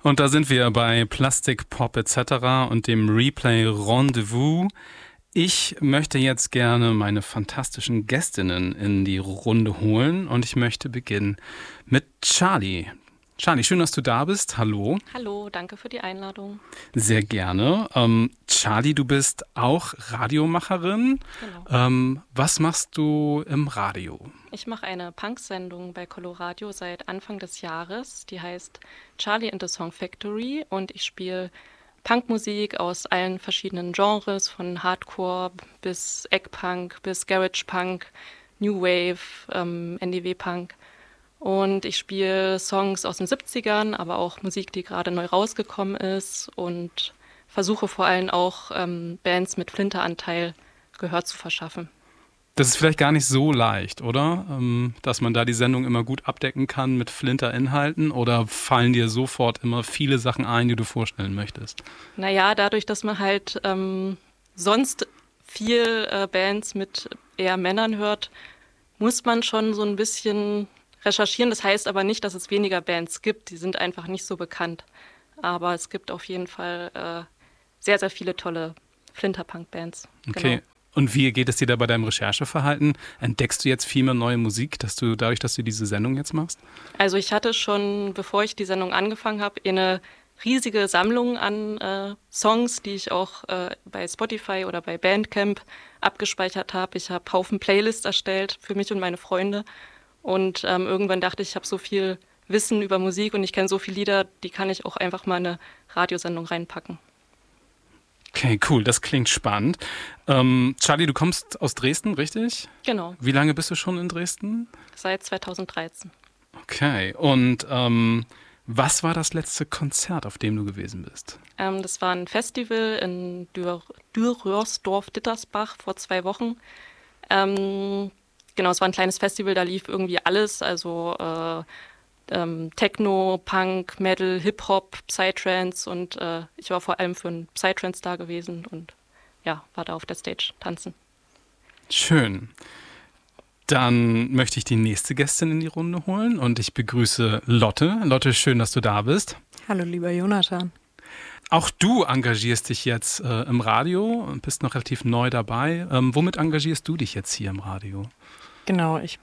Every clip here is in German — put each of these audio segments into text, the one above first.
Und da sind wir bei Plastik, Pop etc. und dem Replay Rendezvous. Ich möchte jetzt gerne meine fantastischen Gästinnen in die Runde holen und ich möchte beginnen mit Charlie. Charlie, schön, dass du da bist. Hallo. Hallo, danke für die Einladung. Sehr gerne. Charlie, du bist auch Radiomacherin. Genau. Was machst du im Radio? Ich mache eine Punk-Sendung bei Coloradio seit Anfang des Jahres. Die heißt Charlie and the Song Factory und ich spiele Punkmusik aus allen verschiedenen Genres, von Hardcore bis Eggpunk bis Garage Punk, New Wave, NDW-Punk. Und ich spiele Songs aus den 70ern, aber auch Musik, die gerade neu rausgekommen ist und versuche vor allem auch Bands mit Flinteranteil Gehör zu verschaffen. Das ist vielleicht gar nicht so leicht, oder? Dass man da die Sendung immer gut abdecken kann mit Flinter-Inhalten, oder fallen dir sofort immer viele Sachen ein, die du vorstellen möchtest? Naja, dadurch, dass man halt sonst viel Bands mit eher Männern hört, muss man schon so ein bisschen recherchieren. Das heißt aber nicht, dass es weniger Bands gibt. Die sind einfach nicht so bekannt. Aber es gibt auf jeden Fall sehr, sehr viele tolle Flinterpunk-Bands. Okay. Genau. Und wie geht es dir da bei deinem Rechercheverhalten? Entdeckst du jetzt viel mehr neue Musik, dadurch, dass du diese Sendung jetzt machst? Also ich hatte schon, bevor ich die Sendung angefangen habe, eine riesige Sammlung an Songs, die ich auch bei Spotify oder bei Bandcamp abgespeichert habe. Ich habe Haufen Playlists erstellt für mich und meine Freunde. Und irgendwann dachte ich, ich habe so viel Wissen über Musik und ich kenne so viele Lieder, die kann ich auch einfach mal in eine Radiosendung reinpacken. Okay, cool, das klingt spannend. Charlie, du kommst aus Dresden, richtig? Genau. Wie lange bist du schon in Dresden? Seit 2013. Okay, und was war das letzte Konzert, auf dem du gewesen bist? Das war ein Festival in Dürrörsdorf-Dittersbach vor 2 Wochen. Genau, es war ein kleines Festival, da lief irgendwie alles, also Techno, Punk, Metal, Hip-Hop, Psytrance und ich war vor allem für einen Psytrance da gewesen und ja, war da auf der Stage tanzen. Schön. Dann möchte ich die nächste Gästin in die Runde holen und ich begrüße Lotte. Lotte, schön, dass du da bist. Hallo, lieber Jonathan. Auch du engagierst dich jetzt im Radio und bist noch relativ neu dabei. Womit engagierst du dich jetzt hier im Radio? Genau, ich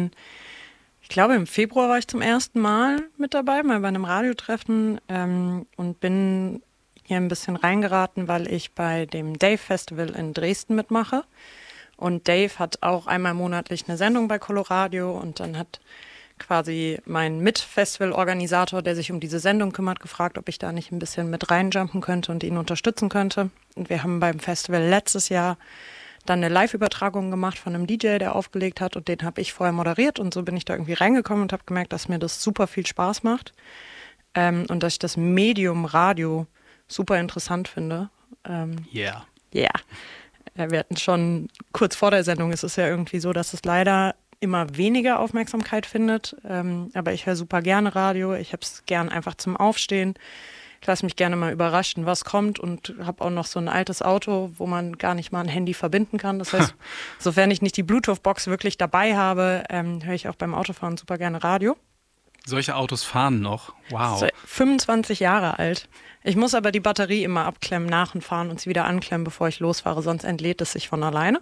glaube im Februar war ich zum ersten Mal mit dabei, mal bei einem Radiotreffen und bin hier ein bisschen reingeraten, weil ich bei dem Dave Festival in Dresden mitmache. Und Dave hat auch einmal monatlich eine Sendung bei Coloradio und dann hat quasi mein Mit-Festival-Organisator, der sich um diese Sendung kümmert, gefragt, ob ich da nicht ein bisschen mit reinjumpen könnte und ihn unterstützen könnte. Und wir haben beim Festival letztes Jahr dann eine Live-Übertragung gemacht von einem DJ, der aufgelegt hat und den habe ich vorher moderiert und so bin ich da irgendwie reingekommen und habe gemerkt, dass mir das super viel Spaß macht und dass ich das Medium Radio super interessant finde. Yeah. Ja. Wir hatten schon kurz vor der Sendung, es ist ja irgendwie so, dass es leider immer weniger Aufmerksamkeit findet, aber ich höre super gerne Radio, ich habe es gern einfach zum Aufstehen. Ich lasse mich gerne mal überraschen, was kommt und habe auch noch so ein altes Auto, wo man gar nicht mal ein Handy verbinden kann. Das heißt, sofern ich nicht die Bluetooth-Box wirklich dabei habe, höre ich auch beim Autofahren super gerne Radio. Solche Autos fahren noch? Wow. 25 Jahre alt. Ich muss aber die Batterie immer abklemmen, nach und fahren und sie wieder anklemmen, bevor ich losfahre, sonst entlädt es sich von alleine.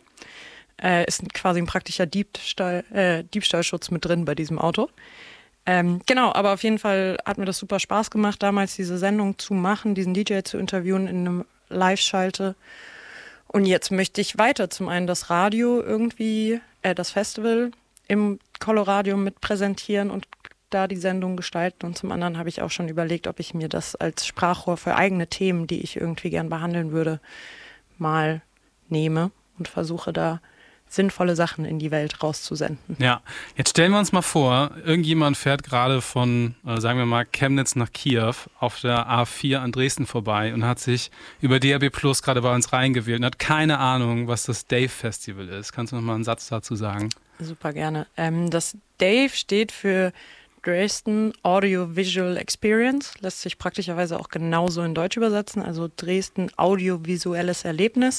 Ist quasi ein praktischer Diebstahlschutz mit drin bei diesem Auto. Genau, aber auf jeden Fall hat mir das super Spaß gemacht, damals diese Sendung zu machen, diesen DJ zu interviewen in einem Live-Schalte. Und jetzt möchte ich weiter zum einen das Radio irgendwie, das Festival im Coloradio mit präsentieren und da die Sendung gestalten. Und zum anderen habe ich auch schon überlegt, ob ich mir das als Sprachrohr für eigene Themen, die ich irgendwie gern behandeln würde, mal nehme und versuche da sinnvolle Sachen in die Welt rauszusenden. Ja, jetzt stellen wir uns mal vor, irgendjemand fährt gerade von, sagen wir mal, Chemnitz nach Kiew auf der A4 an Dresden vorbei und hat sich über DAB+ gerade bei uns reingewählt und hat keine Ahnung, was das Dave Festival ist. Kannst du noch mal einen Satz dazu sagen? Super gerne. Das Dave steht für Dresden Audiovisual Experience, lässt sich praktischerweise auch genauso in Deutsch übersetzen, also Dresden audiovisuelles Erlebnis.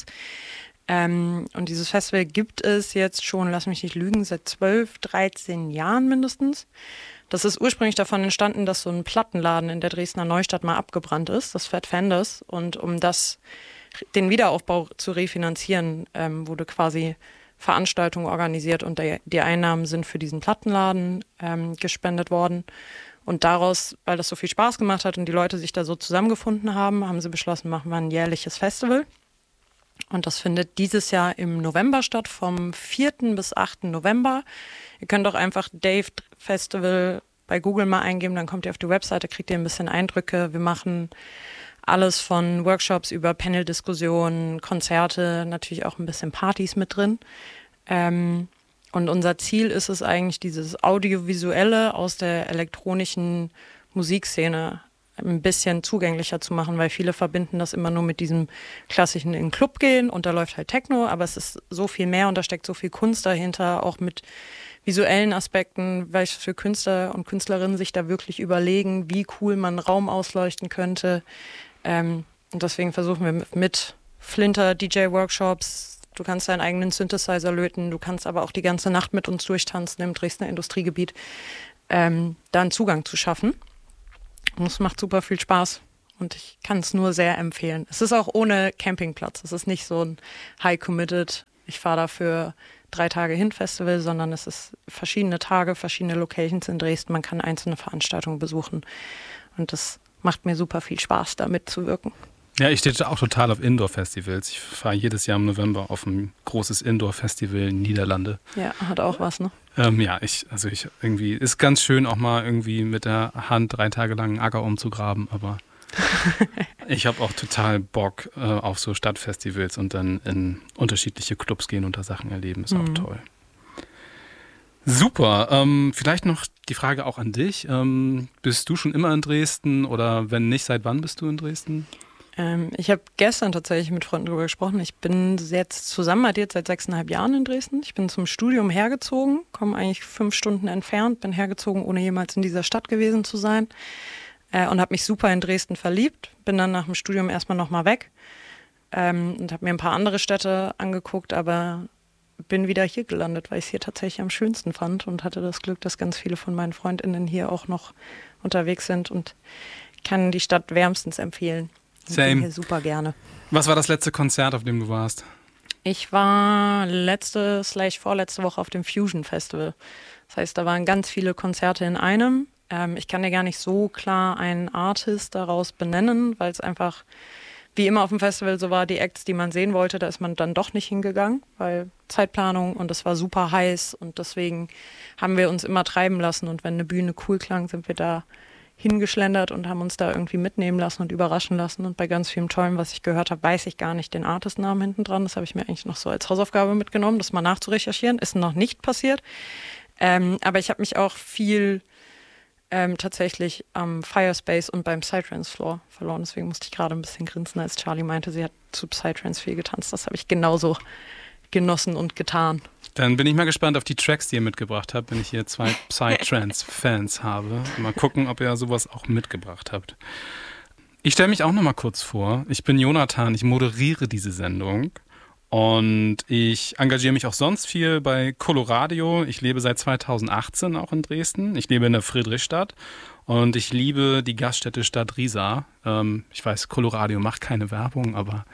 Und dieses Festival gibt es jetzt schon, lass mich nicht lügen, seit 12, 13 Jahren mindestens. Das ist ursprünglich davon entstanden, dass so ein Plattenladen in der Dresdner Neustadt mal abgebrannt ist, das Fat Fenders. Und um den Wiederaufbau zu refinanzieren, wurde quasi Veranstaltungen organisiert und die Einnahmen sind für diesen Plattenladen gespendet worden. Und daraus, weil das so viel Spaß gemacht hat und die Leute sich da so zusammengefunden haben, haben sie beschlossen, machen wir ein jährliches Festival. Und das findet dieses Jahr im November statt, vom 4. bis 8. November. Ihr könnt auch einfach Dave Festival bei Google mal eingeben, dann kommt ihr auf die Webseite, kriegt ihr ein bisschen Eindrücke. Wir machen alles von Workshops über Panel-Diskussionen, Konzerte, natürlich auch ein bisschen Partys mit drin. Und unser Ziel ist es eigentlich, dieses Audiovisuelle aus der elektronischen Musikszene ein bisschen zugänglicher zu machen, weil viele verbinden das immer nur mit diesem klassischen in den Club gehen und da läuft halt Techno, aber es ist so viel mehr und da steckt so viel Kunst dahinter, auch mit visuellen Aspekten, weil für Künstler und Künstlerinnen sich da wirklich überlegen, wie cool man Raum ausleuchten könnte. Und deswegen versuchen wir mit Flinter-DJ-Workshops, du kannst deinen eigenen Synthesizer löten, du kannst aber auch die ganze Nacht mit uns durchtanzen im Dresdner Industriegebiet, da einen Zugang zu schaffen. Und es macht super viel Spaß und ich kann es nur sehr empfehlen. Es ist auch ohne Campingplatz. Es ist nicht so ein High-Committed, ich fahre da für 3 Tage hin Festival, sondern es ist verschiedene Tage, verschiedene Locations in Dresden. Man kann einzelne Veranstaltungen besuchen und das macht mir super viel Spaß, da mitzuwirken. Ja, ich stehe auch total auf Indoor-Festivals. Ich fahre jedes Jahr im November auf ein großes Indoor-Festival in den Niederlande. Ja, hat auch was, ne? Ja, ich irgendwie, ist ganz schön auch mal irgendwie mit der Hand 3 Tage lang einen Acker umzugraben, aber ich habe auch total Bock auf so Stadtfestivals und dann in unterschiedliche Clubs gehen und da Sachen erleben, ist auch toll. Super, vielleicht noch die Frage auch an dich. Bist du schon immer in Dresden oder wenn nicht, seit wann bist du in Dresden? Ich habe gestern tatsächlich mit Freunden darüber gesprochen. Ich bin jetzt zusammen addiert seit 6,5 Jahren in Dresden. Ich bin zum Studium hergezogen, komme eigentlich 5 Stunden entfernt, bin hergezogen, ohne jemals in dieser Stadt gewesen zu sein und habe mich super in Dresden verliebt. Bin dann nach dem Studium erstmal nochmal weg und habe mir ein paar andere Städte angeguckt, aber bin wieder hier gelandet, weil ich es hier tatsächlich am schönsten fand und hatte das Glück, dass ganz viele von meinen FreundInnen hier auch noch unterwegs sind und kann die Stadt wärmstens empfehlen. Same. Ich bin hier super gerne. Was war das letzte Konzert, auf dem du warst? Ich war vorletzte Woche auf dem Fusion Festival. Das heißt, da waren ganz viele Konzerte in einem. Ich kann dir gar nicht so klar einen Artist daraus benennen, weil es einfach wie immer auf dem Festival so war, die Acts, die man sehen wollte, da ist man dann doch nicht hingegangen, weil Zeitplanung und es war super heiß und deswegen haben wir uns immer treiben lassen und wenn eine Bühne cool klang, sind wir da hingeschlendert und haben uns da irgendwie mitnehmen lassen und überraschen lassen. Und bei ganz vielem Tollen, was ich gehört habe, weiß ich gar nicht den Artistnamen hinten dran. Das habe ich mir eigentlich noch so als Hausaufgabe mitgenommen, das mal nachzurecherchieren. Ist noch nicht passiert. Aber ich habe mich auch viel tatsächlich am Firespace und beim Psytrance Floor verloren. Deswegen musste ich gerade ein bisschen grinsen, als Charlie meinte, sie hat zu Psytrance viel getanzt. Das habe ich genauso genossen und getan. Dann bin ich mal gespannt auf die Tracks, die ihr mitgebracht habt, wenn ich hier 2 Psytrance-Fans habe. Mal gucken, ob ihr sowas auch mitgebracht habt. Ich stelle mich auch noch mal kurz vor. Ich bin Jonathan, ich moderiere diese Sendung und ich engagiere mich auch sonst viel bei Coloradio. Ich lebe seit 2018 auch in Dresden. Ich lebe in der Friedrichstadt und ich liebe die Gaststätte Stadt Riesa. Ich weiß, Coloradio macht keine Werbung, aber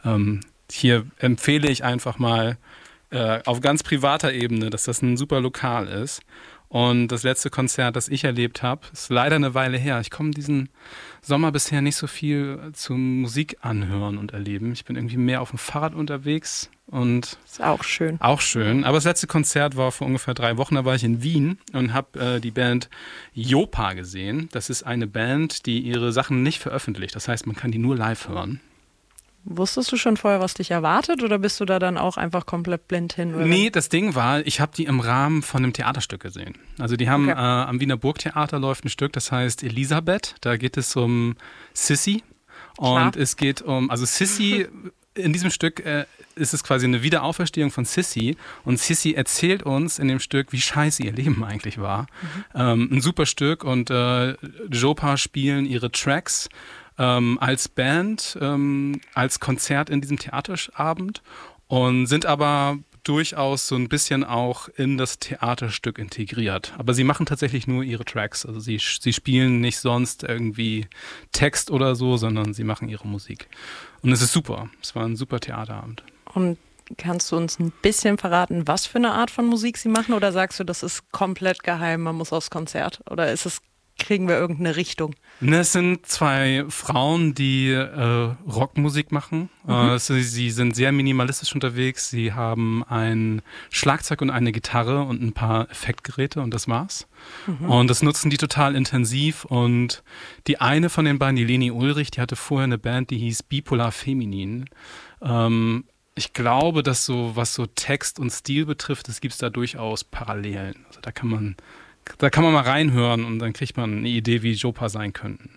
hier empfehle ich einfach mal auf ganz privater Ebene, dass das ein super Lokal ist. Und das letzte Konzert, das ich erlebt habe, ist leider eine Weile her. Ich komme diesen Sommer bisher nicht so viel zum Musik anhören und erleben. Ich bin irgendwie mehr auf dem Fahrrad unterwegs und ist auch schön. Auch schön. Aber das letzte Konzert war vor ungefähr 3 Wochen. Da war ich in Wien und habe die Band Jopa gesehen. Das ist eine Band, die ihre Sachen nicht veröffentlicht. Das heißt, man kann die nur live hören. Wusstest du schon vorher, was dich erwartet oder bist du da dann auch einfach komplett blind hin? Oder? Nee, das Ding war, ich habe die im Rahmen von einem Theaterstück gesehen. Also die haben am Wiener Burgtheater läuft ein Stück, das heißt Elisabeth. Da geht es um Sissy. Und es geht um, also Sissy, in diesem Stück ist es quasi eine Wiederauferstehung von Sissy. Und Sissy erzählt uns in dem Stück, wie scheiße ihr Leben eigentlich war. Ein super Stück und Jopa spielen ihre Tracks als Band, als Konzert in diesem Theaterabend und sind aber durchaus so ein bisschen auch in das Theaterstück integriert. Aber sie machen tatsächlich nur ihre Tracks. Also sie spielen nicht sonst irgendwie Text oder so, sondern sie machen ihre Musik. Und es ist super. Es war ein super Theaterabend. Und kannst du uns ein bisschen verraten, was für eine Art von Musik sie machen? Oder sagst du, das ist komplett geheim, man muss aufs Konzert? Oder kriegen wir irgendeine Richtung? Es sind zwei Frauen, die Rockmusik machen. Sie sind sehr minimalistisch unterwegs. Sie haben ein Schlagzeug und eine Gitarre und ein paar Effektgeräte und das war's. Und das nutzen die total intensiv. Und die eine von den beiden, die Leni Ulrich, die hatte vorher eine Band, die hieß Bipolar Feminin. Ich glaube, dass was so Text und Stil betrifft, es gibt da durchaus Parallelen. Also da kann man mal reinhören und dann kriegt man eine Idee, wie Jopa sein könnten.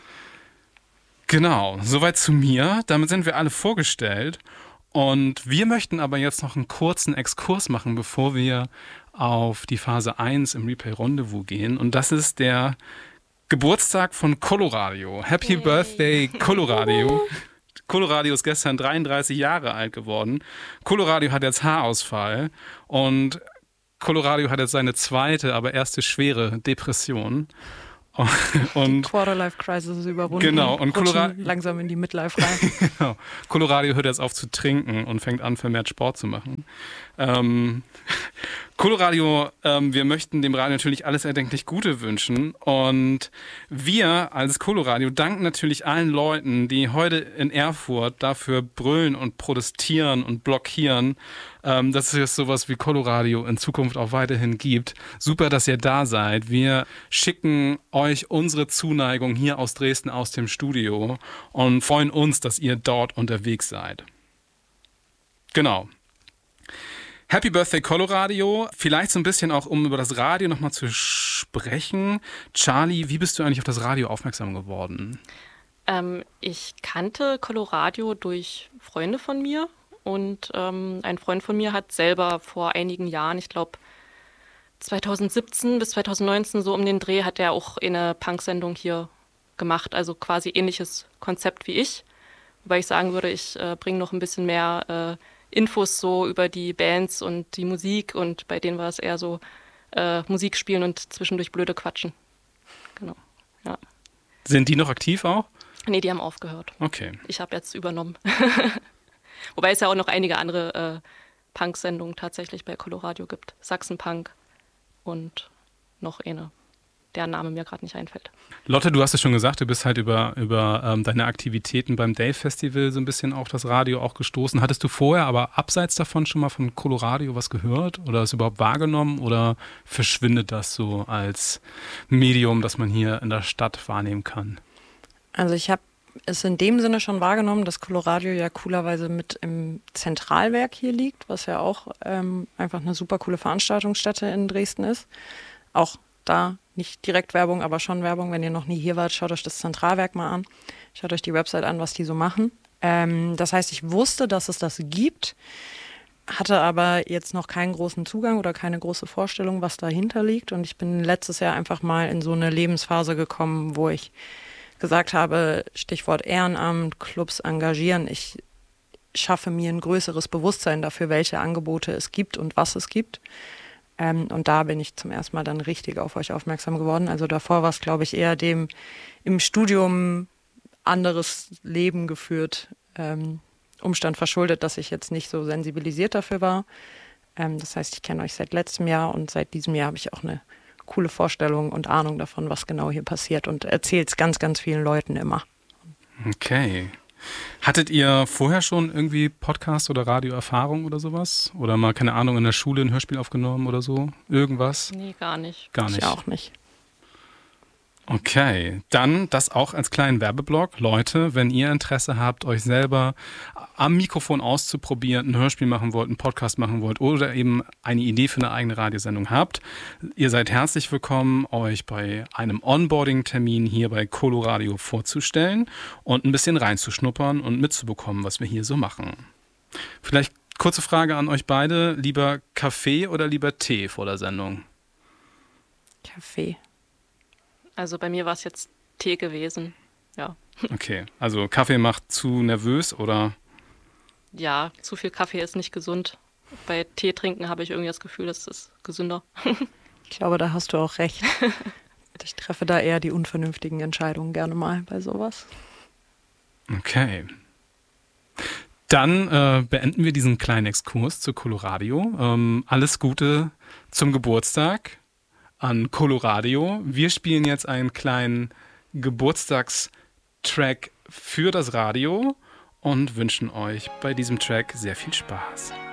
Genau, soweit zu mir. Damit sind wir alle vorgestellt. Und wir möchten aber jetzt noch einen kurzen Exkurs machen, bevor wir auf die Phase 1 im Replay Rendezvous gehen. Und das ist der Geburtstag von Coloradio. Happy Birthday, Coloradio. Coloradio ist gestern 33 Jahre alt geworden. Coloradio hat jetzt Haarausfall und Coloradio hat jetzt seine zweite, aber erste schwere Depression. Und die Quarter-Life-Crisis ist überwunden. Genau. Und langsam in die Midlife rein. Genau. Coloradio hört jetzt auf zu trinken und fängt an, vermehrt Sport zu machen. Coloradio, wir möchten dem Radio natürlich alles erdenklich Gute wünschen. Und wir als Coloradio danken natürlich allen Leuten, die heute in Erfurt dafür brüllen und protestieren und blockieren, dass es sowas wie Coloradio in Zukunft auch weiterhin gibt. Super, dass ihr da seid. Wir schicken euch unsere Zuneigung hier aus Dresden aus dem Studio und freuen uns, dass ihr dort unterwegs seid. Genau. Happy Birthday Coloradio. Vielleicht so ein bisschen auch, um über das Radio nochmal zu sprechen. Charlie, wie bist du eigentlich auf das Radio aufmerksam geworden? Ich kannte Coloradio durch Freunde von mir. Und ein Freund von mir hat selber vor einigen Jahren, ich glaube 2017 bis 2019, so um den Dreh, hat er auch eine Punk-Sendung hier gemacht. Also quasi ähnliches Konzept wie ich. Wobei ich sagen würde, ich bringe noch ein bisschen mehr Infos so über die Bands und die Musik. Und bei denen war es eher so Musik spielen und zwischendurch blöde quatschen. Genau, ja. Sind die noch aktiv auch? Nee, die haben aufgehört. Okay. Ich habe jetzt übernommen. Wobei es ja auch noch einige andere Punk-Sendungen tatsächlich bei Coloradio gibt. Sachsen-Punk und noch eine, deren Name mir gerade nicht einfällt. Lotte, du hast es schon gesagt, du bist halt über deine Aktivitäten beim Dave-Festival so ein bisschen auf das Radio auch gestoßen. Hattest du vorher aber abseits davon schon mal von Coloradio was gehört oder es überhaupt wahrgenommen oder verschwindet das so als Medium, das man hier in der Stadt wahrnehmen kann? Also ich habe es in dem Sinne schon wahrgenommen, dass Coloradio ja coolerweise mit im Zentralwerk hier liegt, was ja auch einfach eine super coole Veranstaltungsstätte in Dresden ist. Auch da nicht direkt Werbung, aber schon Werbung. Wenn ihr noch nie hier wart, schaut euch das Zentralwerk mal an. Schaut euch die Website an, was die so machen. Das heißt, ich wusste, dass es das gibt, hatte aber jetzt noch keinen großen Zugang oder keine große Vorstellung, was dahinter liegt. Und ich bin letztes Jahr einfach mal in so eine Lebensphase gekommen, wo ich gesagt habe, Stichwort Ehrenamt, Clubs engagieren. Ich schaffe mir ein größeres Bewusstsein dafür, welche Angebote es gibt und was es gibt. Und da bin ich zum ersten Mal dann richtig auf euch aufmerksam geworden. Also davor war es, glaube ich, eher dem im Studium anderes Leben geführt, Umstand verschuldet, dass ich jetzt nicht so sensibilisiert dafür war. Das heißt, ich kenne euch seit letztem Jahr und seit diesem Jahr habe ich auch eine coole Vorstellung und Ahnung davon, was genau hier passiert und erzählt es ganz, ganz vielen Leuten immer. Okay. Hattet ihr vorher schon irgendwie Podcast- oder Radioerfahrung oder sowas? Oder mal, keine Ahnung, in der Schule ein Hörspiel aufgenommen oder so? Irgendwas? Nee, gar nicht. Gar nicht. Ich auch nicht. Okay, dann das auch als kleinen Werbeblock. Leute, wenn ihr Interesse habt, euch selber am Mikrofon auszuprobieren, ein Hörspiel machen wollt, einen Podcast machen wollt oder eben eine Idee für eine eigene Radiosendung habt, ihr seid herzlich willkommen, euch bei einem Onboarding-Termin hier bei Coloradio vorzustellen und ein bisschen reinzuschnuppern und mitzubekommen, was wir hier so machen. Vielleicht kurze Frage an euch beide. Lieber Kaffee oder lieber Tee vor der Sendung? Kaffee. Also bei mir war es jetzt Tee gewesen, ja. Okay, also Kaffee macht zu nervös oder? Ja, zu viel Kaffee ist nicht gesund. bei Tee trinken habe ich irgendwie das Gefühl, das ist gesünder. Ich glaube, da hast du auch recht. Ich treffe da eher die unvernünftigen Entscheidungen gerne mal bei sowas. Okay. Dann beenden wir diesen kleinen Exkurs zu Coloradio. Alles Gute zum Geburtstag an Coloradio. Wir spielen jetzt einen kleinen Geburtstagstrack für das Radio und wünschen euch bei diesem Track sehr viel Spaß.